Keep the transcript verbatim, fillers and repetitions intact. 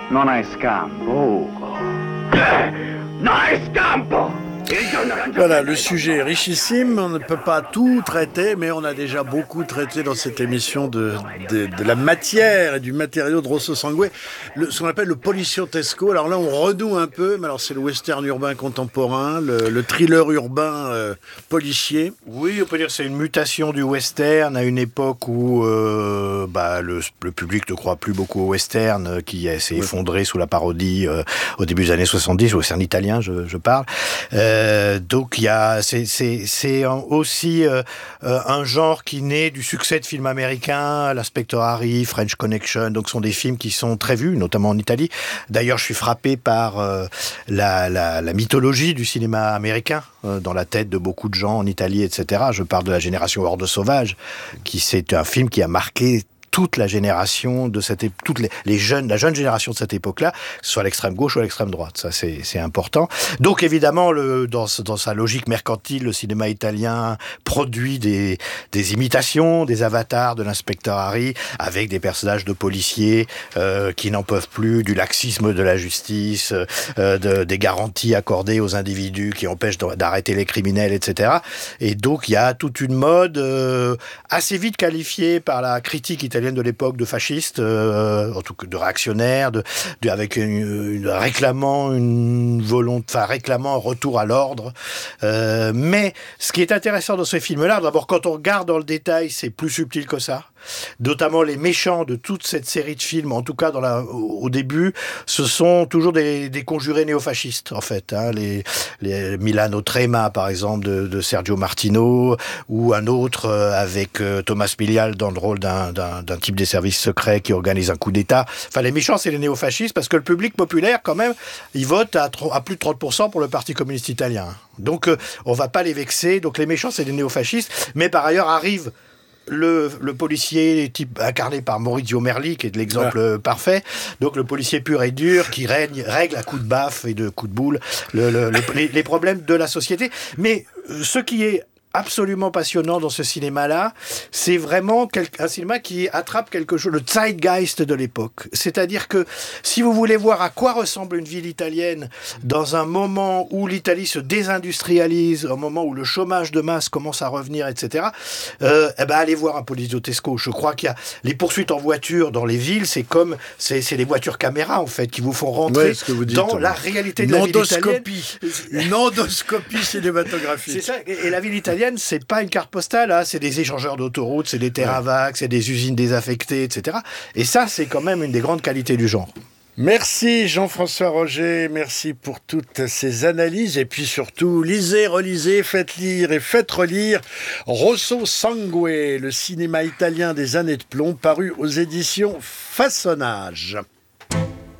Non hai scampo, Ugo. Non hai scampo! Voilà, le sujet est richissime, on ne peut pas tout traiter, mais on a déjà beaucoup traité dans cette émission de, de, de la matière et du matériau de Rosso Sangue, le, ce qu'on appelle le policiotesco. Alors là, on renoue un peu, mais alors c'est le western urbain contemporain, le, le thriller urbain euh, policier. Oui, on peut dire que c'est une mutation du western à une époque où euh, bah, le, le public ne croit plus beaucoup au western, euh, qui s'est oui. effondré sous la parodie euh, au début des années soixante-dix, au western italien, je, je parle. Euh, Euh, donc il y a c'est c'est c'est aussi euh, un genre qui naît du succès de films américains, l'Inspecteur Harry, French Connection, donc ce sont des films qui sont très vus, notamment en Italie. D'ailleurs, je suis frappé par euh, la, la la mythologie du cinéma américain euh, dans la tête de beaucoup de gens en Italie, et cetera. Je parle de la génération Horde sauvage, qui c'est un film qui a marqué toute la génération de cette é- toutes les, les jeunes la jeune génération de cette époque-là, que ce soit à l'extrême gauche ou à l'extrême droite, ça c'est c'est important. Donc évidemment le dans dans sa logique mercantile, le cinéma italien produit des des imitations, des avatars de l'inspecteur Harry avec des personnages de policiers euh, qui n'en peuvent plus du laxisme de la justice, euh, de, des garanties accordées aux individus qui empêchent d'arrêter les criminels, et cetera. Et donc il y a toute une mode euh, assez vite qualifiée par la critique italienne de l'époque de fascistes, euh, en tout cas de réactionnaires, de, de, avec une, une, réclamant une volonté, enfin réclamant un retour à l'ordre. Euh, mais ce qui est intéressant dans ces films-là, d'abord quand on regarde dans le détail, c'est plus subtil que ça. Notamment les méchants de toute cette série de films, en tout cas dans la, au, au début, ce sont toujours des, des conjurés néofascistes en fait. Hein, les, les Milano Trema par exemple de, de Sergio Martino, ou un autre euh, avec euh, Thomas Milial dans le rôle d'un, d'un, d'un type des services secrets qui organise un coup d'État. Enfin les méchants c'est les néofascistes parce que le public populaire quand même, il vote à, à plus de trente pour cent pour le Parti communiste italien. Donc euh, on va pas les vexer. Donc les méchants c'est les néofascistes, mais par ailleurs arrive Le, le policier type incarné par Maurizio Merli, qui est de l'exemple ouais. parfait. Donc le policier pur et dur qui règne, règle à coups de baffe et de coups de boule le, le, le, les, les problèmes de la société. Mais ce qui est absolument passionnant dans ce cinéma-là, c'est vraiment un cinéma qui attrape quelque chose, le zeitgeist de l'époque. C'est-à-dire que si vous voulez voir à quoi ressemble une ville italienne dans un moment où l'Italie se désindustrialise, un moment où le chômage de masse commence à revenir, et cetera, euh, eh ben allez voir un policiotesco. Je crois qu'il y a les poursuites en voiture dans les villes, c'est comme c'est, c'est les voitures caméra en fait qui vous font rentrer ouais, vous dites, dans la réalité de la ville italienne. Une endoscopie cinématographique. C'est ça. Et, et la ville italienne, c'est pas une carte postale, hein. C'est des échangeurs d'autoroutes, c'est des terres à vagues, c'est des usines désaffectées, et cetera. Et ça, c'est quand même une des grandes qualités du genre. Merci Jean-François Roger, merci pour toutes ces analyses et puis surtout lisez, relisez, faites lire et faites relire Rosso Sangue, le cinéma italien des années de plomb paru aux éditions Façonnage.